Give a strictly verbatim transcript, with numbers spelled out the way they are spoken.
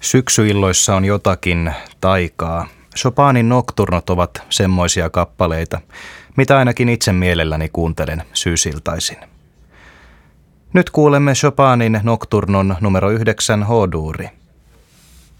Syksyilloissa on jotakin taikaa. Chopinin nokturnot ovat semmoisia kappaleita, mitä ainakin itse mielelläni kuuntelen syysiltaisin. Nyt kuulemme Chopinin nokturnon numero yhdeksän H-duuri.